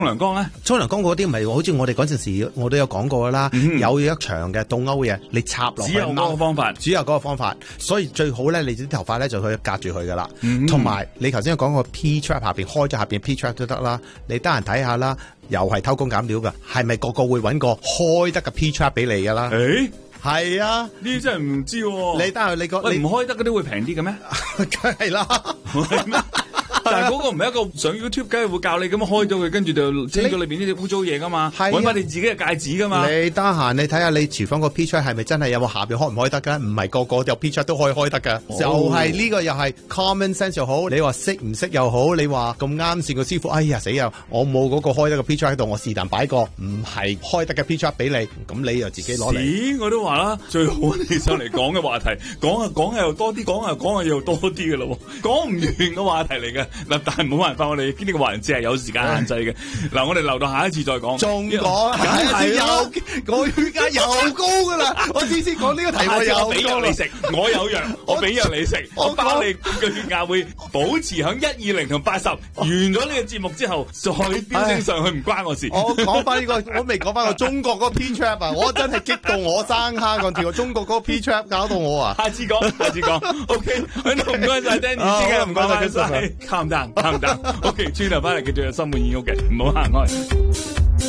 沖涼缸咧， 沖涼缸嗰啲唔係好似我哋嗰陣時我都有講過啦，有一長嘅倒鈎嘢，你插落去， 只有嗰個方法， 只有嗰個方法，所以最好咧，你啲頭髮咧就去隔住佢噶啦。同埋你頭先講個 P trap 下邊開咗下邊 P trap 都得啦，你得閒睇下啦，又係偷工減料噶，係咪個個會揾個開得嘅 P trap 俾你噶啦？係啊， 呢啲真係唔知喎。 你得閒你唔開得嗰啲會平啲嘅咩？ 梗係啦。 但係嗰個唔係一個上 YouTube 梗係會教你咁樣開咗佢，跟住就清咗裏邊呢啲污糟嘢噶嘛，揾翻你自己嘅戒指噶嘛。 你得閒你睇下你廚房個 P trap 係咪真係有冇下邊開唔開得噶？唔係個個有 P trap 都可以開得噶。就係呢個又係 common sense 又好，你話識唔識又好，你話咁啱線個師傅，哎呀死啊！我冇嗰個開得個 P trap 喺度，我是但擺個唔係開得嘅 P trap 俾你，咁你又自己攞嚟。 我都話啦，最好你上嚟講嘅話題，講下又多啲，講下又多啲嘅咯，講唔完嘅話題嚟嘅。嗱，但係冇辦法，我哋呢個環節係有時間限制嘅。嗱，我哋留到下一次再講。 仲講，我依家又高噶啦！我次次講呢個題目又俾藥你食，我有藥，我俾藥你食，我包你個血壓會保持響120同80。完咗呢個節目之後，再飆升上去，唔關我事。 我講翻呢個，我未講翻個中國嗰個 P trap 啊！我真係激到我生蝦個條中國嗰個 P trap 搞到我啊！ 下次講。OK， 喺度唔該晒 Danny 先嘅，唔該晒。calm down。OK， 轉頭翻嚟繼續有心滿意屋嘅，唔好行開。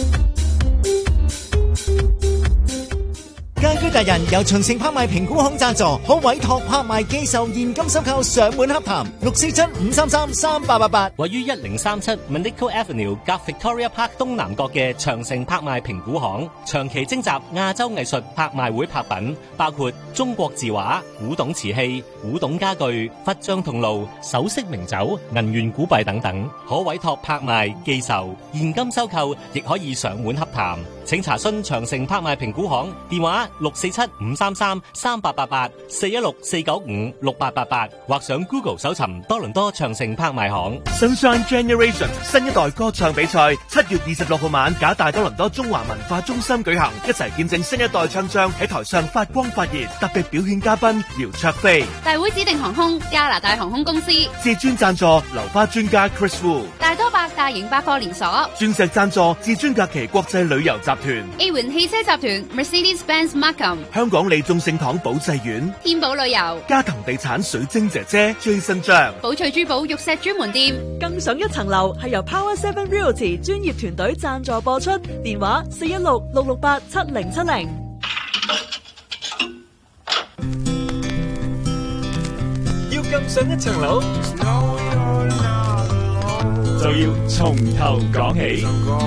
家居達人由長城拍賣評估行贊助，可委託拍賣寄售現金收購上門洽談，647-533-3888，位於1037 Medical Avenue 隔 Victoria Park 東南角嘅長城拍賣評估行，長期徵集亞洲藝術拍賣會拍品，包括中國字畫、古董瓷器、古董家具、佛像銅爐、首飾名酒、銀元古幣等等，可委託拍賣寄售現金收購，亦可以上門洽談。請查詢長城拍賣評估行電話647-533-3888 416-495-6888，或上 Google 搜尋多倫多長城拍賣行。 Sunshine Generation 新一代歌唱比賽7月26號晚，假大多倫多中華文化中心舉行，一齊見證新一代唱將喺台上發光發熱。特別表演嘉賓姚焯菲， 大會指定航空加拿大航空公司， 至尊贊助流花專家 Chris Wu， 大多百大型百貨連鎖， 鑽石贊助至尊假期國際旅遊集團 ，A 環汽車集團 Mercedes-Benz Markham， 香港利眾聖堂保濟院， 天寶旅遊， 嘉騰地產水晶姐姐 Jason 張， 寶翠珠寶玉石專門店。 更上一層樓係由 Power 7 Realty 專業團隊贊助播出，電話416-668-7070。 要更上一層樓， 就要從頭講起。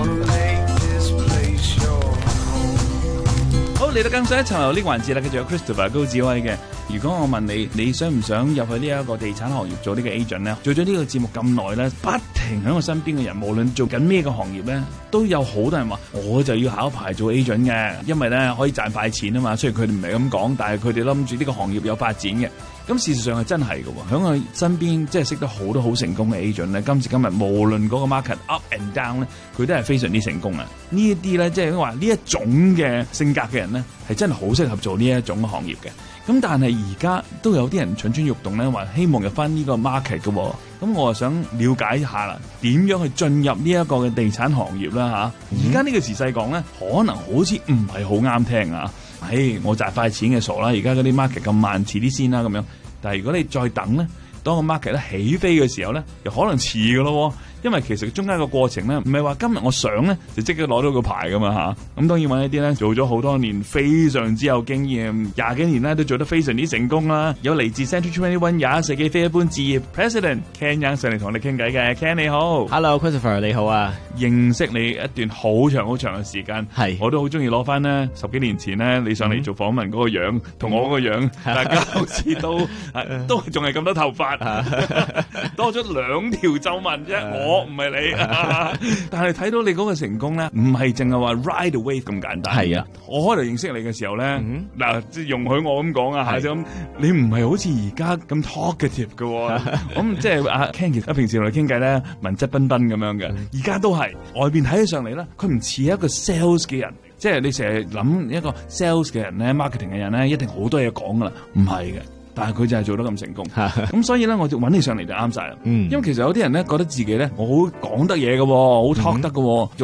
好，嚟到更上一層樓呢個環節啦，繼續有 Christopher 高志威嘅。如果我問你，你想唔想入去呢一個地產行業做呢個 agent 咧？做咗呢個節目咁耐咧，不停喺我身邊嘅人，無論做緊咩個行業咧，都有好多人話，我就要考牌做 agent 嘅，因為咧可以賺快錢啊嘛。雖然佢哋唔係咁講，但係佢哋諗住呢個行業有發展嘅。咁事實上係真係嘅喎，喺我身邊即係識得好多好成功嘅 agent 咧。今時今日無論嗰個 market up and down 咧，佢都係非常之成功啊！呢一啲咧，即係話呢一種嘅性格嘅人咧，係真係好適合做呢一種行業嘅。咁但係而家都有啲人蠢蠢欲動咧，話希望入翻呢個 market 嘅。咁我啊想了解一下啦，點樣去進入呢一個嘅地產行業啦嚇？而家呢個時勢講咧，可能好似唔係好啱聽啊！我賺快錢嘅傻啦！而家嗰啲 market 咁慢，遲啲先啦咁樣。但係如果你再等咧，當個 market 咧起飛嘅時候咧，又可能遲㗎咯。因為其實中間個過程咧，唔係話今日我想咧就即刻攞到個牌噶嘛嚇。咁當然揾一啲咧做咗好多年，非常之有經驗，20幾年咧都做得非常之成功啦。有嚟自 Century 21 21世紀非一般置業 President Ken Young 上嚟同你傾偈嘅。Ken 你好 ，Hello Christopher 你好啊。 認識你一段好長好長嘅時間， 係我都好中意攞翻呢10幾年前咧你上嚟做訪問嗰個樣，同我個樣，大家好似都仲係咁多頭髮，多咗2條皺紋啫。我唔係你，但係睇到你嗰個成功咧，唔係淨係話 ride away 咁簡單。係啊，我開頭認識你嘅時候咧，嗱，即係容許我咁講啊，係咁，你唔係好似而家咁 talkative 嘅，咁即係阿 Ken 其實平時同你傾偈咧，文質彬彬咁樣嘅，而家都係外邊睇起上嚟咧，佢唔似一個 sales 嘅人，即係你成日諗一個 sales 嘅人咧，marketing 嘅人咧，一定好多嘢講噶啦，唔係嘅。 但係佢就係做得咁成功。咁所以咧，我就揾你上嚟就啱晒啦。因為其實有啲人咧覺得自己咧，我好講得嘢嘅，好 talk 得嘅。